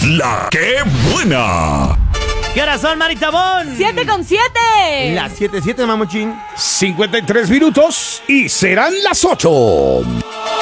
La que buena. ¿Qué horas son, Maritabón? 7:07. Las 7:07, mamuchín. 53 minutos y serán las 8.